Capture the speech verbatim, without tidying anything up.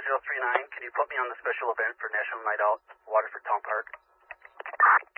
zero three nine, can you put me on the special event for National Night Out, Waterford Town Park?